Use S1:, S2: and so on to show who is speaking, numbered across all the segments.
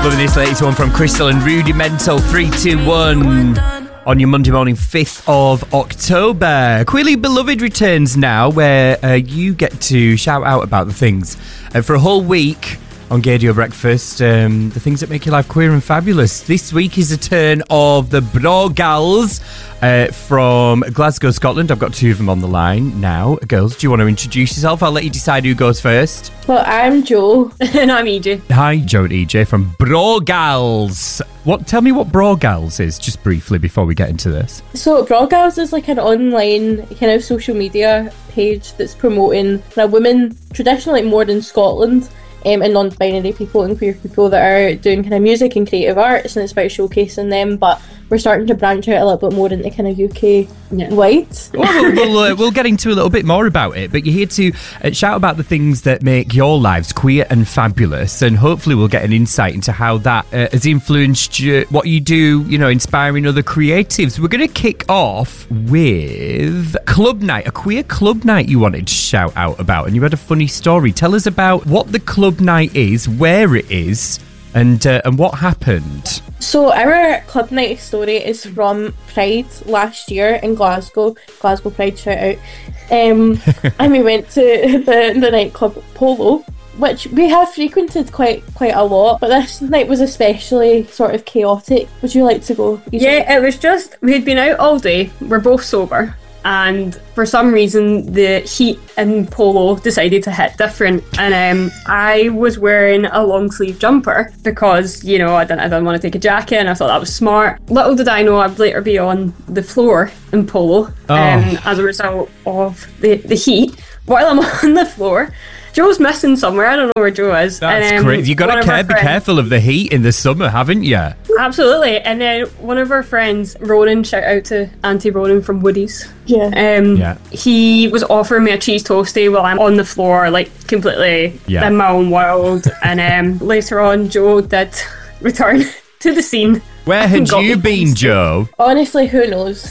S1: Loving this latest one from Crystal and Rudimental. 3, 2, 1 on your Monday morning, 5th of October. Queerly Beloved returns now, where you get to shout out about the things for a whole week on Gaydio Breakfast, the things that make your life queer and fabulous. This week is a turn of the Bro Gals from Glasgow, Scotland. I've got two of them on the line now. Girls, do you want to introduce yourself? I'll let you decide who goes first.
S2: Well, I'm Jo.
S3: And I'm EJ.
S1: Hi, Jo and EJ from Bro Gals. Tell me what Bro Gals is, just briefly, before we get into this.
S2: So, Bro Gals is like an online kind of social media page that's promoting women, traditionally more in Scotland, and non-binary people and queer people that are doing kind of music and creative arts, and it's about showcasing them, but we're starting to branch out a little bit more into kind of UK wide.
S1: We'll get into a little bit more about it, but you're here to shout about the things that make your lives queer and fabulous, and hopefully we'll get an insight into how that has influenced what you do, inspiring other creatives. We're going to kick off with club night, a queer club night you wanted to shout out about, and you had a funny story. Tell us about what the club night is, where it is, and what happened.
S2: So our club night story is from Pride last year in Glasgow Pride, shout out, and we went to the nightclub Polo, which we have frequented quite a lot, but this night was especially sort of chaotic. Would you like to go?
S3: Yeah, it was just, we'd been out all day, we're both sober, and for some reason the heat in Polo decided to hit different, and I was wearing a long sleeve jumper because I didn't want to take a jacket, and I thought that was smart. Little did I know I'd later be on the floor in Polo as a result of the heat. While I'm on the floor, Joe's missing somewhere. I don't know where Joe is.
S1: That's crazy. You got to be careful of the heat in the summer, haven't you?
S3: Absolutely. And then one of our friends, Ronan, shout out to Auntie Ronan from Woody's.
S2: Yeah.
S3: He was offering me a cheese toastie while I'm on the floor, like completely in my own world. And later on, Joe did return to the scene.
S1: Where had you been, Joe?
S2: Honestly, who knows?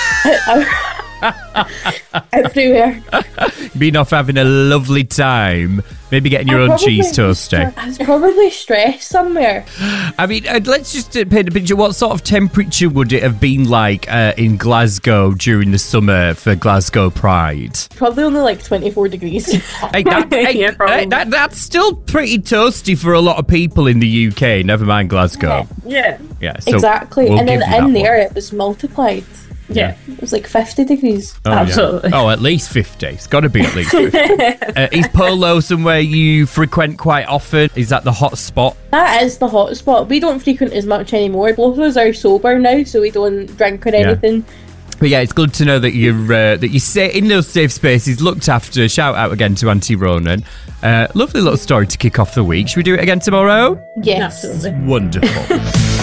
S2: Everywhere.
S1: Been off having a lovely time. Maybe getting your own cheese toaster.
S2: I was probably stressed somewhere.
S1: I mean, let's just paint a picture. What sort of temperature would it have been like in Glasgow during the summer for Glasgow Pride?
S2: Probably only like 24 degrees.
S1: That's still pretty toasty for a lot of people in the UK, never mind Glasgow.
S3: Yeah,
S1: so
S2: exactly.
S1: We'll
S2: and then in there it was multiplied.
S3: Yeah.
S2: It was like 50 degrees.
S1: Oh,
S3: absolutely.
S1: Yeah. Oh, at least 50. It's got to be at least 50. Is Polo somewhere you frequent quite often? Is that the hot spot?
S2: That is the hot spot. We don't frequent as much anymore. Both of us are sober now, so we don't drink or anything.
S1: But yeah, it's good to know that you stay in those safe spaces, looked after. Shout out again to Auntie Ronan. Lovely little story to kick off the week. Should we do it again tomorrow?
S2: Yes.
S3: Absolutely.
S1: Wonderful.